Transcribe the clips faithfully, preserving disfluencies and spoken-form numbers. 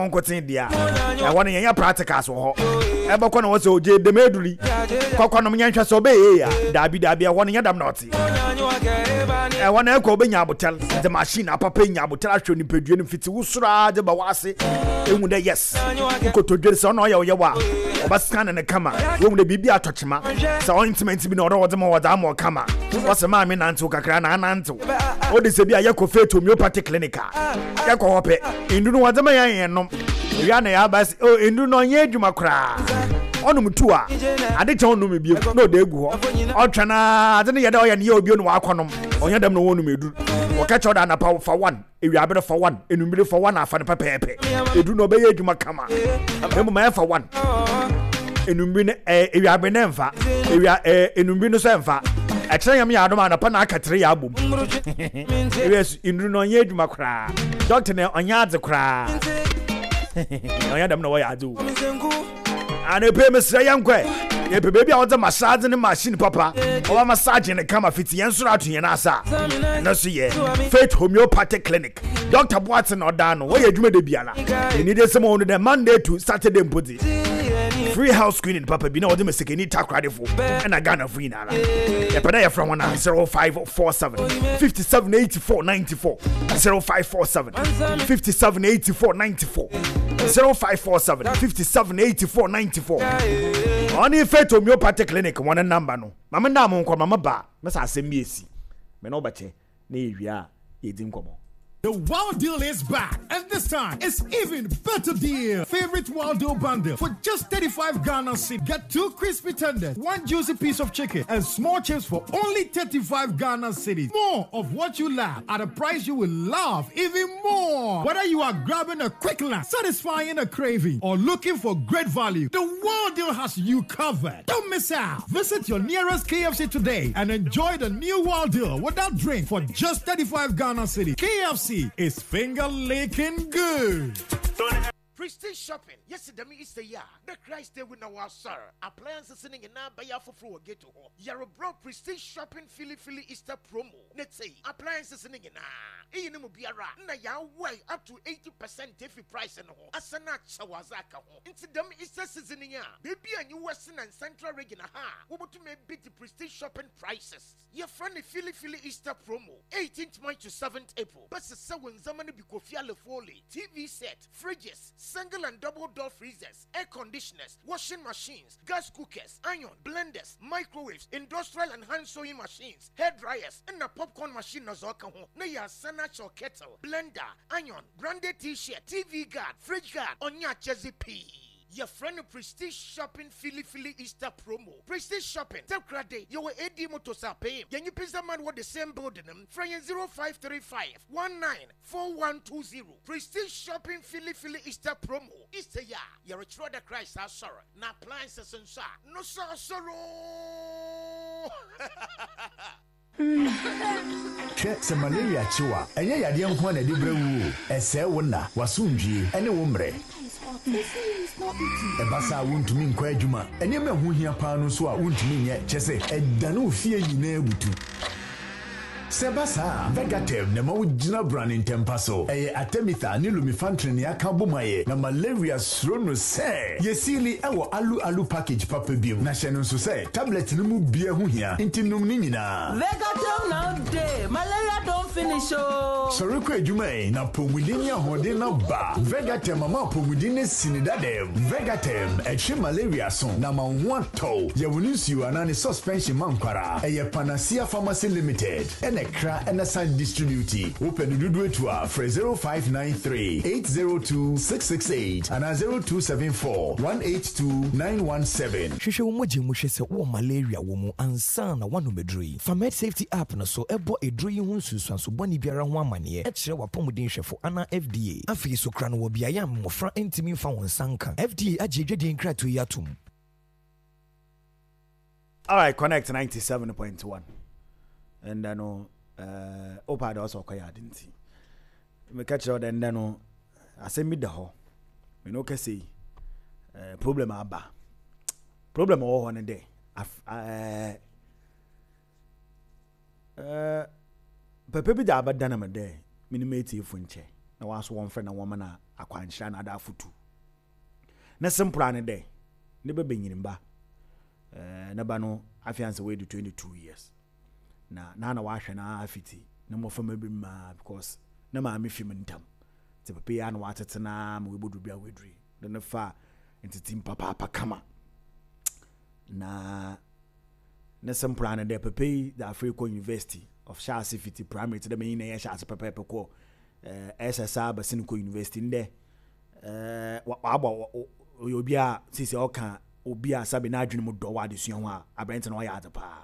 onkotin dia e won yen ya practicals wo ho e bokọ na wo se oje dem eduri kokọ no nyanhwa so be ye ya dabi dabi e won yen dam not e won e ko be nya botel the machine apapa nya botel ahwe ni pedue ni fiti wusura de ba wase emu de yes ko to dwere so no ye ye wa obaskan ne kama wo mu de bibi atochema sa ointment bi na odo wode mo wode am kama wose ma me nantu kakra na nantu o de se bi aye ko fe to homeopathic clinic ya ko hope indu no wode ma yan yen no ya na ya bas o indu no nye adwuma kra onum tu a ade che onum bi no de egu ho otwana ade ne ye da o ya ne ye obi no akonom onya dem no wonum edu o ka choda na pa for one ewi abere for one enumire for one afa ne pepepe edu no be ye adwuma kama emu ma for one enumbi ne ewi abere ne mfa ewi enumbi no so mfa akere yam ya adoma na pa na akatere ya abom ewi indu no nye adwuma kra doctor ne onya adze kra onya dem no wo ya adu ane pe mesra yankwe ye pe baby a wo massage ne machine papa o massage ne kama fiti yen sura to yen asa no so ye Faith Homeopathic Clinic Doctor Boateng Odano wo ye adwuma de biala you need some on the Monday to Saturday mpoti free house screening papa bi na wo de mesekeni takradefo and a Ghana free na ye pe na from one zero five four seven five seven eight four nine four zero five four seven five seven eight four nine four zero five four seven five seven eight four nine four Oni Faith Homeopathic Clinic one number no mama na mo nkwa mama ba mesa asem esi me no bache na ewia yedi nkomo. The Wild Deal is back, and this time it's even better deal. Favorite Wild Deal bundle for just thirty-five Ghana cedis. Get two crispy tenders, one juicy piece of chicken, and small chips for only thirty-five Ghana cedis. More of what you love at a price you will love even more. Whether you are grabbing a quick lunch, satisfying a craving, or looking for great value, the Wild Deal has you covered. Don't miss out. Visit your nearest K F C today and enjoy the new Wild Deal without drink for just thirty-five Ghana cedis. K F C is finger licking good. Prestige shopping. Yes, the me is the year. The Christ day with our sir. Appliances sitting in our buyer for floor get to home. You're a bro Prestige shopping Philly Philly Easter promo. Let's say appliances sitting in ah. E no be ara. Na ya way up to eighty percent if you price and home. Asana chawazaka home. Into them Easter season ya. Baby and you Western and Central region ha. We want to make big the Prestige shopping prices. Your friend the Philly Philly Easter promo. eighteenth March to seventh April. But the seven zamani bikofia le foley. T V set, fridges, single and double door freezers, air conditioners, washing machines, gas cookers, iron, blenders, microwaves, industrial and hand sewing machines, hair dryers, and a popcorn machine na zoka ho. Na ya sanach or kettle, blender, iron, branded t-shirt, T V guard, fridge guard, onya chezi P. Your friend of Prestige Shopping Philly Philly Easter promo. Prestige Shopping. Tell Crade, you were A D Motosa pay. Can you pizza man what the same building? From zero five three five one nine four one two zero. Prestige Shopping Philly Philly Easter promo. Easter ya. You're a true the Christ our sorrow. Now appliances and sa. No sorrow. Che se malaria chiwa. Eye yade nko na de brewu. Ese wona wasundwie ene wo mre. Ebasa wuntumi nkwa adwuma ene me ho hia pa no so a wuntumi nye chese edane ofie yi na ebutu Sebasa Vegatem ne ma wugina brand in tempaso eye Artemether ni lumefantrine ne aka bomaye na malaria sro no se yesili ewo alu alu package papa biom na hye no so se tablet ni mu bia ho hia intinum ni nyina Vegatem now day malaria don't finish oh sorry ko adwuma e na pomudin ya hode na ba Vegatem ma pomudin ne sinidadem Vegatem e hwe malaria so na ma ho to ye wonisiu anane suspension mankwara eye Panacea Pharmacy Limited ene kra ene san distribute open dudu etua for zero five nine three eight zero two six six eight and zero two seven four one eight two nine one seven. Hwehwe wo moje mu hwese wo malaria wo mu ansa na wano medrui. Famed Safety app na so ebo edrui ho nsusuanso boni biara ho amane e kire wapomuden hwefo ana F D A. Afi so kra no wo biaya mmofra entimi mfa won sanka. F D A agedwede nkrato yatum. All right, connect ninety-seven point one. And I know uh opa da also kwaya dinti me catch out and no asemi da ho me no ka say uh problem aba problem o ho ne dey uh uh pepe bi da abada na me dey minimate ifu nche na waso won friend na woman na akwanhira na ada futu na simple ane dey ne be benyinimba eh na ba no afiance we do twenty-two years na na na wa hwe na afiti na mo fama bi ma because na ma me fim ntam te papa ya na watetena ma we bodu bia wedri na fa entitim papa papa kama na na simple ane dey papa the Africa University of Shasi Fiti Primary to the main na Shasi papa ko eh S S R Basinko University nde eh aba obi a sisi oka obi a sabe na adwene mu do wa de suan ho a abrent na oya adepa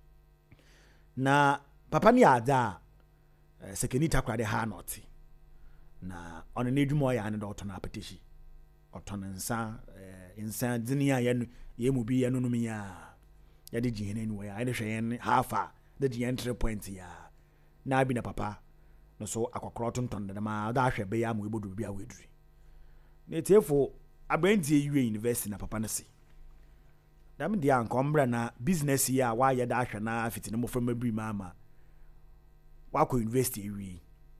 na papa ni ada eh, sekeni takra de ha not na ono na edwuma oya ne do otono apetishi otono nsa eh, nsa dini a ye ye mu bi ye no no ya ya de jihene ni we ya de hwe half a de ji entry point ya na bi na papa no so akokro tonton de ma da hwe be ya mu ebodu bi a weduri na tiefo abrenti ewie university na papa na si dam dia ankombra na business ya wa ye da hwe na afiti no mo from abri mama wa ko university ewie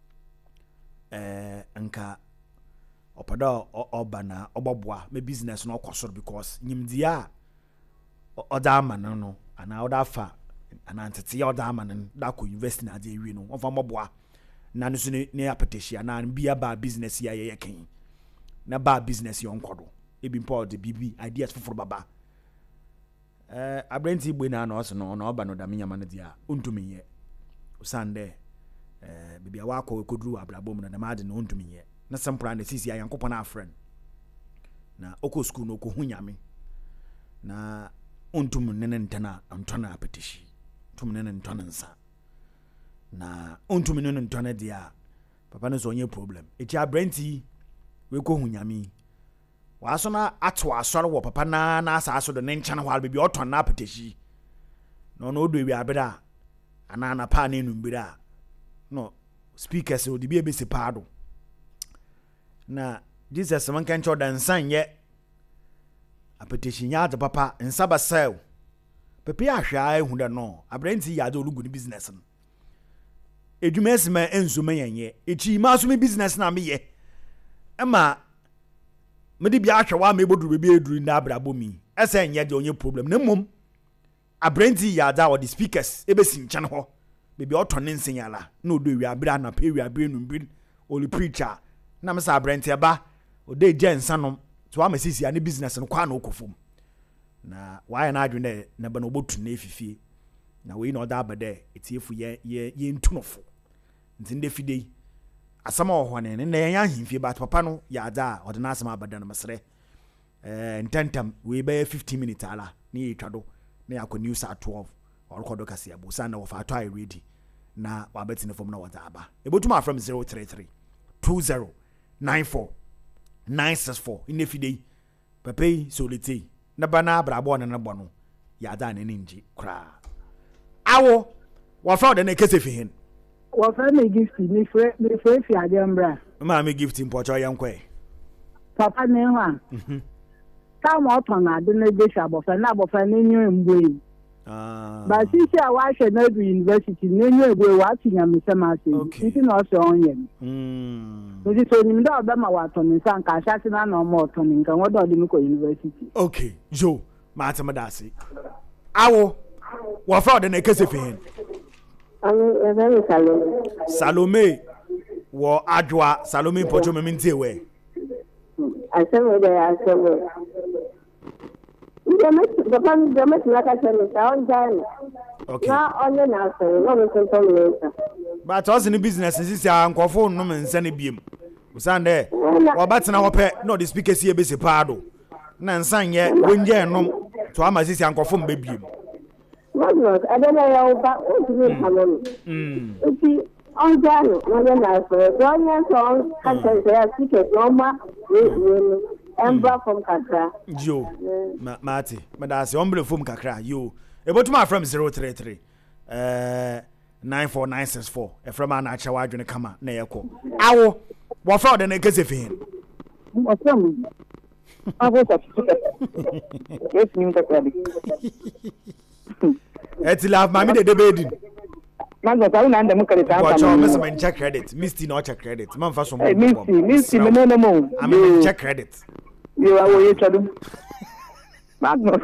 eh anka opada oba na oboboa me business no kwosoro because nyimdia oda ama no no ana oda fa ana ntete ya oda ama no da ko university na ade ewie no ofa moboa na no so ne apeteshia na bia ba business ya ye yeken na ba business yon kodo e bi mpo de bibi ideas foforo baba eh abrenti igbe na na oso no na oba no da menyama no dia ontumiye usande eh bibia wa ko kodru abrabom na ma de no ontumiye na sampra na sisi ya yankopon na friend na oko school no ko hunyame na ontum nene ntana antona apetishi tum nene ntona nsa na ontum nene ntona dia papa no so onye problem eti abrenti we ko hunyame waso na atwa asore wo papa na na asa aso do ne nchana hwal bibi oton na apetishi no no do wi abeda ana na pa na enumbira no speakers o di bi ebesi paado na Jesus man kan cho dan sanye apetishi nya de papa nsaba sel pepe ahwa ehu de no abrenti ya de olugu ni business no edwumesi ma enzuma yenye echi ma so me business na me ye ema me di bia ahwa wa me bodu bebi eduru na abrabo mi ese enye de onye problem na mom abrenti ya da o the speakers ebesi nchane ho bebi oton ne nsenyala na odo wi abira na pe wi abira nu bi oli preacher na me sa abrenti aba ode jensa no to amasisi ani business no kwa na okofum na why na adwene na ba no botu na efifie na we na oda abade etiefu ye ye ye ntunofo ntinde fidei asama ohwane ne na yan ahimfie ba papa no ya ada ode na asama abada no mesre eh ntantam we be fifteen minutes ala ni etwado na yakọ news at twelve orkodo kase abusa na wofa ato I ready na wabeti ne fom na wada aba ebotuma from zero three three two zero nine four nine six four in fidei papai solite na bana abrabo na na bono ya ada na ninji kra awo wa fa de na kese fihin wa fa me gift ni fre me fre fi adembra ma me gift impocho yankwe papa ne hwa mhm ka mo to na de na je sha bofa na bofa ne nyu mbwe ah ba sisi a wa hwe na university ne nyu egwe wa tinya mesema se sisi na o se onye mm Oji so ni ndo ba ma wa to ni san ka sha ti na no mo to ni nkan wodo de mi ko university okay jo ma atamdase awo wa fa de na kese fihin Ami ebe Salome. Salome wo adwa Salome pocho me mintie we. Asemo de asemo. Ndeme papa ndeme tunaka sema sa onjana. Okay. Na onye na asemo no me sento mlesa. But us in business sisi ankofo no me nsa ne biem. Usande wo batena hope no the speaker si ebesi paado. Na nsa nye wonje enom to ama sisi ankofo mbe biem. Magnus, adana ya uba ntumi hamoni. Mm. Uti onjano onye na asemo. Onye so kanta ya ticket noma we Emba from Kakra. Yo. Ma mati. Madasi omble from Kakra. Yo. Ebotuma from zero three three. Uh nine four nine six four. E from an achawa adwene kama na yeko. Awo. Wo fa de na kese fihin. Mo fam. Awo ta. Yes, nim ta kwabi. Eti love mami de debedin. Magnus, I don't know credit. I'm going to check credit. Misty no check credit. Man for some. Hey, Misty, Misty, no no no. I'm going to check credit. You are where you try Magnus.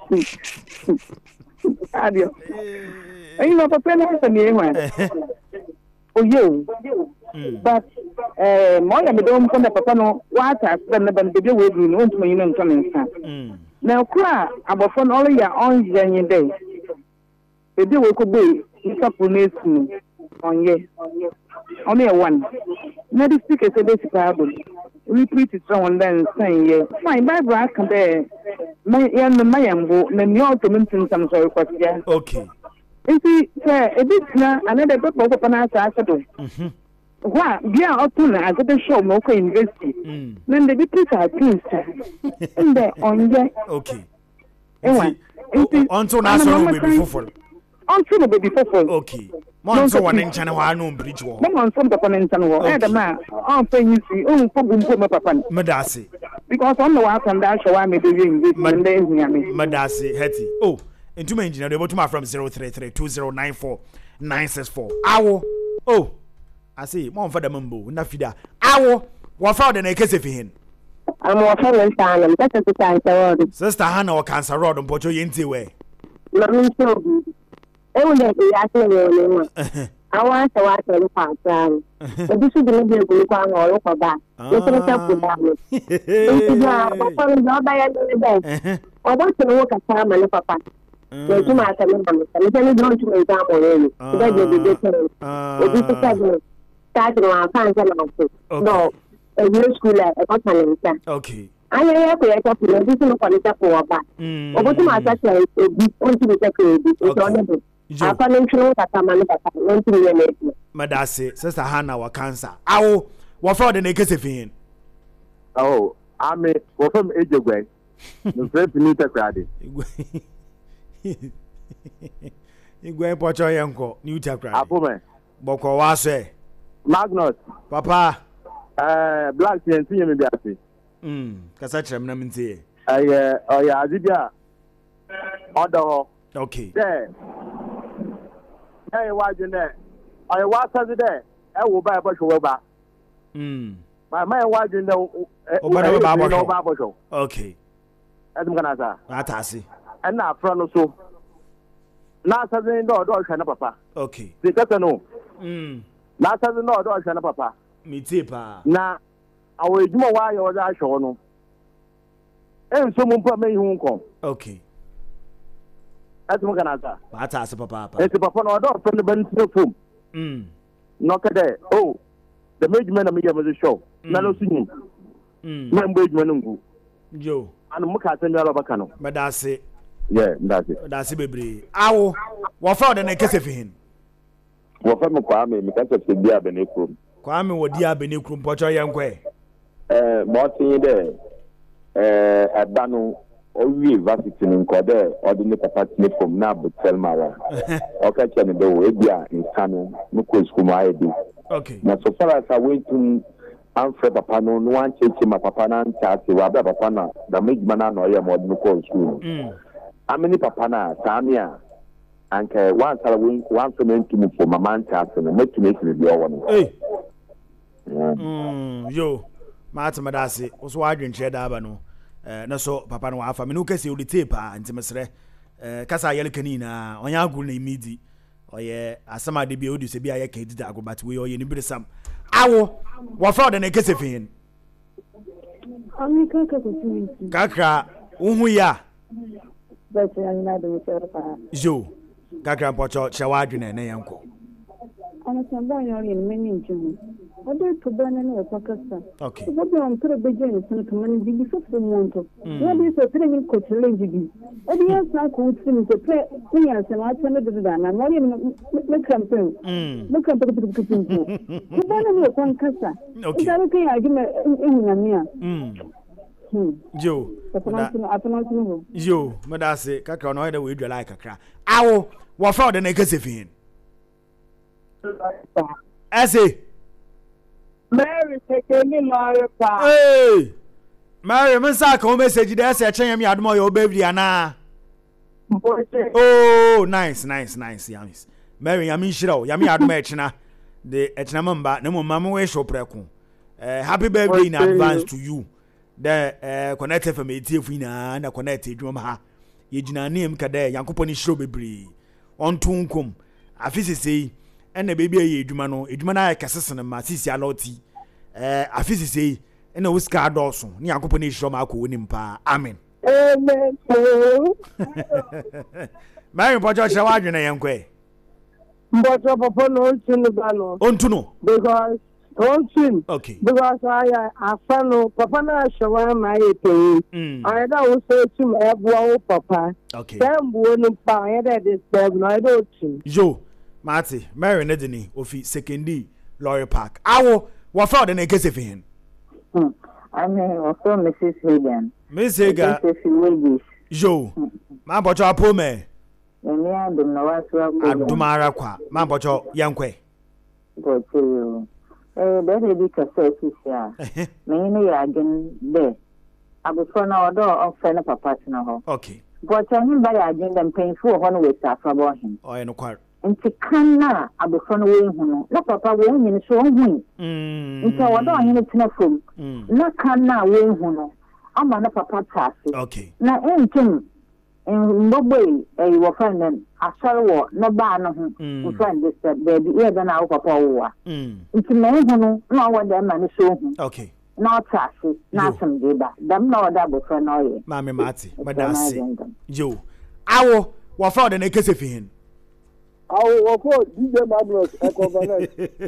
Adio. You know, papa no say me one. Oh you. But eh mo ya me don ko na papa no wa ta se na ban de we du no ntuma yin nto me nsa. Na kwa abofo no ya on yen dey. E de we ko be nsapu na esu onye. Only one. Na di speak say be Bible. We preach it on then saying yeah. My Bible can be my yan my yambo na mi auto mentin some so request. Okay. Enti say e bit na another people ko na sa asedo. Mhm. Wa bia auto na agede show mo ko university. Mm. Then the bit are things. Inde onye. Okay. Ewa. Enti onto na so be before. Onto no be before. Okay. Mon so one nchane wa no bridge wo. Mon so papa nchane wo. E da ma on fa yisi on ko gumpo me papa. Medase. Because on the wa kan da show wa me be yin be yin me. Medase heti. Oh, entuma engineer dey botuma from zero three three two zero nine four nine six four. Awo. Oh. I say mon fa da mambo na fida. Awo. Wa fa da na kese fi hin. Am wa fa len tan am ta ta ta ta. Sister Hannah wa cancer road on pocho yenti we. Mami so. Ewu de ya se le le mo. Awan se wa se lu pa san. E bi su de le bi ko an o ko ba. E se ta ku ba mo. E ti ya ba ko lo ba ya de be. O ba se wo ka sa ma le papa. E ti ma ta le ba mo. E se ni don tu me ta mo le. E da de de te. E bi se ta de. Ta de wa fa se na mo. No. E bi school e ko ta le ta. Okay. Anya ya ko ya ta pu. E bi se no ko le ta po ba. O bo ti ma ta se e bi on ti ta ko e bi. E so ne Madase, Sister Hannah wa cancer. Awo, wa fa de na kese fi. Oh, ame, wo fam ejegwe. No friend ni ta krade. Igwe pocho yenko, ni uta krade. Apome. Boko wa se. Magnus. Papa. Eh, black ten tinye me biase. Mm, kasa chrem na mtie. Eh, oh ya azibia. Odo. Okay. There. Hey, why you there? I was there. I will buy a bush over. Hmm. My man, why you know? Oh, okay. I'm gonna say. Atasi. And now, front so. Now, something no door, China Papa. Okay. The better no. Hmm. Now, something no door, China Papa. Me tipa. Now, I will do why you are show no. And someone put me home come. Okay. That's what I'm gonna say. Atasi papa. It's a papa no door from the bench room. Hmm. Knock there. Oh, the major man of me was a show. Nalo singing. Hmm. Member Manungu. Joe. And Mukasem Yalabacano. But that's it. Yeah, that's it. That's it, baby. Awo, what for the next of him? What from Kwame, because of the Dia Benicrum. Kwame would Dia Benicrum, Pocho Yankwe. Eh, Martin there. Eh, at Danu. O wi vaccine nko de ordinary capacity from na but tell mara o ka che ne do e bia insano no ko school ma e bi okay na so far as I went to amfre papa no no an cheche ma papa na ncha se wa bia papa na da mejima na no ye mo no ko school mm amini papa na samia anke one sala win one femen to me for mama ncha se no metu me se bi o wono eh mm yo ma atmadase wo so adwen che da ba no eh na so papa no afa me no kase o tape a ntimesre eh kasa yele kanina onya aguru na imidi oye asama de bi odi se bi aye ka edida ago but we oye ni bi sam awo wo fa de na kase fin ami kaka ko kakra uhu ya bese ana de serpa jo kakra pocho chewa adwene na yanko ana samba yori meni nchu odo to bana na pakasa okay odo on tere beje ni sun kamani bibi so so monto ya bi so tere ni ko challenge bi odo ya sa ko tsin so pre ni ya se ma tsana de da na mori me campaign mm me campaign ko tsin ko ko bana ni ko kasa okay ida ko ya gi me ehuna mi a mm jo yo madase kakra no ida we dwa like kakra awo wo fa de na kase fin Ase Mary take me Mary pa. Hey Mary me sa ka o message dey say chen yam admo yo baby ana. Oh nice nice nice yamis Mary yami shiro yami aduma echina the echina mamba na mo mama we show preko. Uh, happy birthday in advance to you. The uh, connect F M eighty fina na connect edwuma ha. Ye gina name kade Yankopon ni shiro bebre. On tunkum. Afisi sei ene baby ye edwuma no edwuma na yakasese na ma sisi aloti. Eh afisi sei ene wuska adoso ni Yankopon ni shiro ma ko wonim pa. Amen. Amen. Mary Pojo shawa adwene yenkwe. Mbocho papa no ntunu ba no. Ontuno. Because Ontin. Okay. Because I I follow Papa na shawa my pay. I don't say to my papa. Okay. Sam wonu pa I that is serve no I don't. Yo, Marty, Mary Nedini ofi secondary Lawyer Park. Awo, what for the nekese fi hin? Hmm. I mean, also Missus Hagan. Miss Hagan. Yo. Ma bocho apo me. Emi adum na wasu apo. Adumara kwa. Ma bocho yankwe. Bocho. Eh, bere bi ka se sisia. Me ni ya gen de. Abufo na odo ofe na papa na ho. Okay. Bocho hin ba ya gen dem painful ho no we sa afabo hin. Oh, e no kwar. Nti kan na abufo no we hu no. Na papa we hu ni so hu. Mm. Nti odo hin tina fom. Na kan na we hu no. Ama na papa tase. Okay. Na entim Mbogwe eh wo friend asare wo no ba no ho in friend this baby e be na wo papa wo mm nti me hu no na wo de ma no so hu okay na tase na some dey ba dem na wo da bo friend no ye ma me mate madase yo awo wo fa de na kese fi hin awo wo ko D J Magnus e ko bana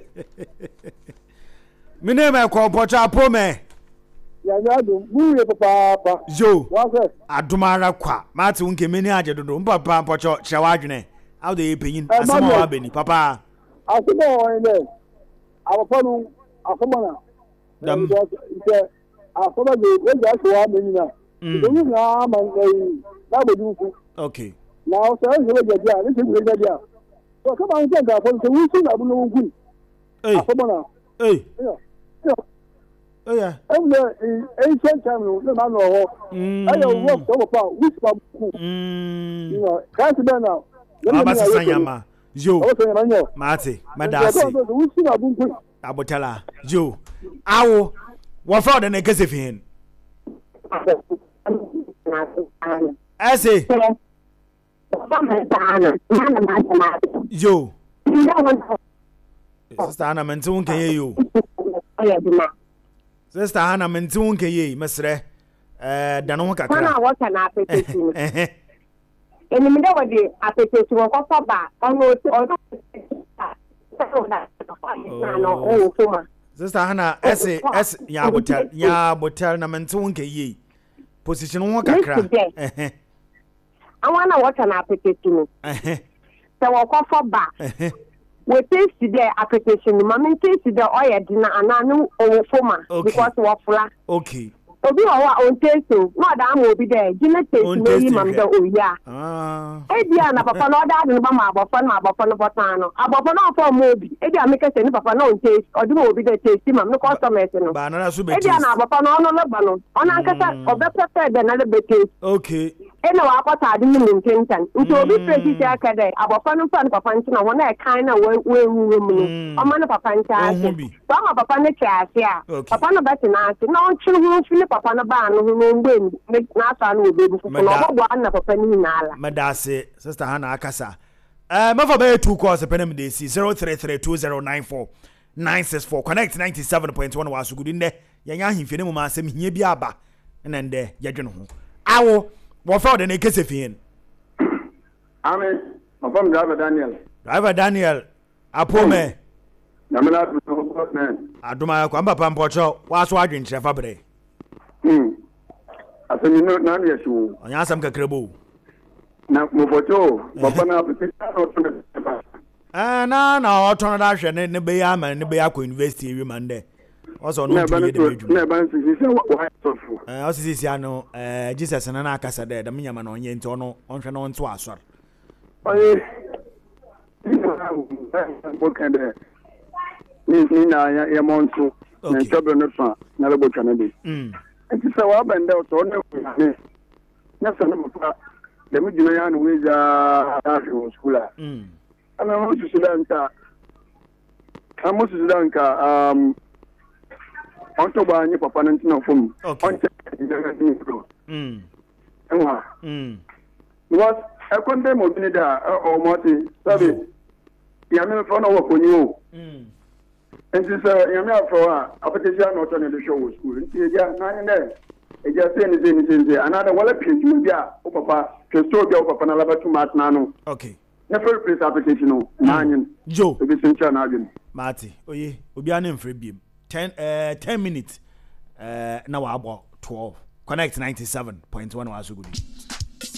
mi name e ko pocha po me ya ya do buye papa papa yo wa se adumara kwa mate unke meni aje dodo papa pocho chewa adwene how dey peyin asema wa beni papa asema o ene awopanu afoma na dam ite afoma de we ja so wa meni na do na ma ngai na bodu ku okay na o se se we ja ni se we ja so ka ba nje ga fo se wu su na bu no ku eh afoma na eh yeah oh yeah and the ancient time no man no ho ayo work so papa whisper ku mm you know can't be now aba sanyama yo mate madase abotala yo awo wo fa de na kese fi hin ase yo sister ana mentu nke ye yo sister ana mentu nke ye mesre eh dano ho kakra na water na apetiti eh eni mi de wodi apetiti won ko fa ba ono ono na o fuma sister ana ese ese ya botel ya botel na mentu nke ye position ho kakra eh awon na water na apetiti no eh se won ko fa ba eh we taste there application ma me taste there oil dina ananu o foma because wa fula okay obi wa on taste no da am obi there gina taste no yi mam da oya ah e dia na papa no da no ba ma abofo na abofo no botan no abofo no for mo obi e dia me kese ni papa no on taste odi mo obi there taste mam no customers no ba na so be e dia na abofo no no le ba no ona nkasa obe prepare de na le be taste okay ena wa akota ade ni mintentan nti obi predi ja akade abofo no fa no papa nti na wona e kan na we we wu mu no o ma no papa nti ase so ma papa ne kya ase a papa no beti na ase na on chiri hu fili papa no ba no no ngbe na asa no obebu fu no ogbo an na papa ni na ala madase sister Hana akasa eh mafa be two calls penem de si zero three three two zero nine four nine six four connect ninety-seven point one wasu gudu nde yanya ahimfie ne mu ma asem hie bi aba na nde yadwene ho awo wo fa de na kese fien amen mafam driver Daniel driver Daniel apome na me na to man aduma kwa papa mpocho waso adwenkyere fa bre hmm asemi no na na yesu onya asam kakrebo na mpocho papa na application no to eh na na otono da hwe ne ne be ya man ne be ya ko university ewi man de oso no to ye de meju na ban sisi se wa sofu eh osisi sia no eh Jesus na na akasa de de nyama na onye nti ono onhwe no nto asor oye bokende ni ni na ya ya montu na tobe no fa na lebo kanade mm enti se wa bende to ne ku ne na se no fa de mi jina ya no we ja afro skula mm ana mo su Sudan ka amo su Sudan ka um on to ba ni papa nan tin fom on che ni ko mm enwa mm was e kon de mo bi da o mo ti sabe ya me fo no wo ko ni o mm and this uh ya me afro a apetition no to ne the show school nti ya na ni ne e ja se ni se ni se another wala pinju bia o papa kesto bia o papa na laba tu mat na no okay na first place application no na nyin jo e bi sincha na adwin mati oye obi an mfre biem ten uh ten minutes uh na wa abo twelve connect ninety-seven point one wa so good.